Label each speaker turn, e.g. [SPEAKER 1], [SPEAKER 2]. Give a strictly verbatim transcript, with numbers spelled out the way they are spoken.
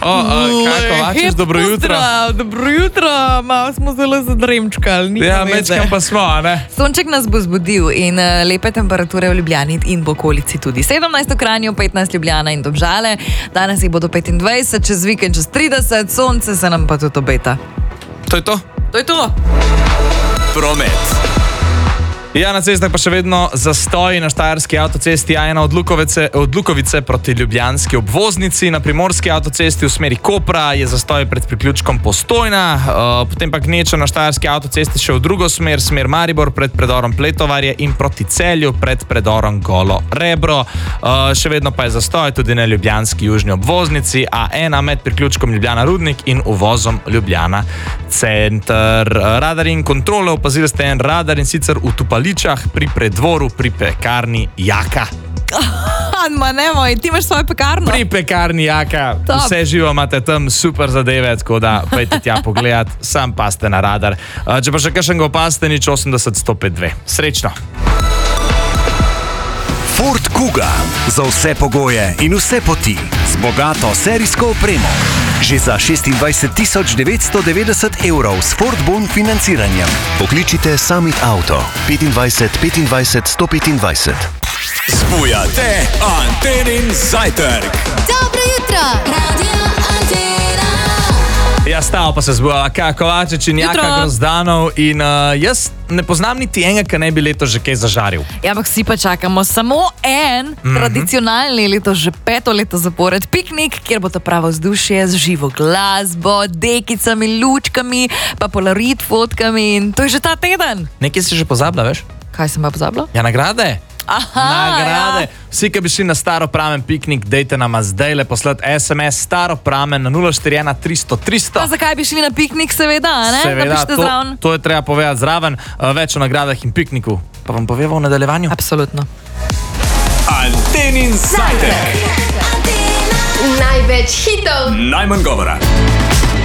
[SPEAKER 1] O, kaj Kovačič, dobro jutro.
[SPEAKER 2] Dobro jutro, malo smo zelo zadremčkali.
[SPEAKER 1] Ja, mečkam pa smo, a ne?
[SPEAKER 2] Sonček nas bo zbudil in uh, lepe temperature v Ljubljani in v okolici tudi. sedemnajst v Kranju, petnajst Ljubljana in Domžale. Danes jih bodo petindvajset, čez vikend čez trideset, sonce se nam pa tudi obeta.
[SPEAKER 1] To je to?
[SPEAKER 2] To je to.
[SPEAKER 3] Promet.
[SPEAKER 1] Ja, na cestah pa še vedno zastoji na štajerski avtocesti A ena od Lukovice, od Lukovice proti ljubljanski obvoznici. Na primorski avtocesti v smeri Kopra je zastoj pred priključkom Postojna, uh, potem pa gneča na štajerski avtocesti še v drugo smer, smer Maribor pred predorom Pletovarje in proti Celju pred predorom Golo Rebro. Uh, še vedno pa je zastoj tudi na ljubljanski južni obvoznici A ena med priključkom Ljubljana Rudnik in uvozom Ljubljana Center. Uh, radar in kontrole, opazili ste en radar in sicer v Tupaličah pri predvoru pri pekarni Jaka.
[SPEAKER 2] Ma ne moj, ti imaš svojo pekarno?
[SPEAKER 1] Pri pekarni Jaka.
[SPEAKER 2] Top.
[SPEAKER 1] Vse živo imate tam, super zadeve, tako da pojte tja pogledat, sam paste na radar. Uh, če pa še kakšen ga opaste, nič osemdeset sto pet dve. Srečno!
[SPEAKER 3] Ford Kuga. Za vse pogoje in vse poti. Z bogato serijsko opremo. Že za šestindvajset tisoč devetsto devetdeset evrov s Ford Bon financiranjem. Pokličite Summit Auto petindvajset petindvajset sto petindvajset. Zbujate Antenin zajtrk.
[SPEAKER 4] Dobro jutro, Radio Antena.
[SPEAKER 1] Ja, stavo pa se zbujala Kaja Kovačič in Jaka Grozdanov in uh, jaz ne poznam niti enega, ki ne bi letos že kaj zažaril.
[SPEAKER 2] Ja, ampak vsi pa čakamo samo en mm-hmm. tradicionalni letos, že peto leto zapored piknik, kjer bo to pravo vzdušje z živo glasbo, dekicami, lučkami, pa polaroid fotkami in to je že ta teden.
[SPEAKER 1] Nekaj si že pozabila, veš?
[SPEAKER 2] Kaj sem pa pozabila?
[SPEAKER 1] Ja, nagrade.
[SPEAKER 2] Aha,
[SPEAKER 1] nagrade.
[SPEAKER 2] Ja.
[SPEAKER 1] Vsi, ki bi šli na Staropramen piknik, dejte nama zdaj le poslati es em es Staropramen na nula štiri ena tristo tristo.
[SPEAKER 2] Pa zakaj bi šli na piknik, seveda, ne?
[SPEAKER 1] Seveda, to, to je treba povedati zraven. Več o nagradah in pikniku pa vam poveva v nadaljevanju.
[SPEAKER 2] Absolutno.
[SPEAKER 3] Antenin zajtrk.
[SPEAKER 4] Največ hitov,
[SPEAKER 3] Najmanj govora.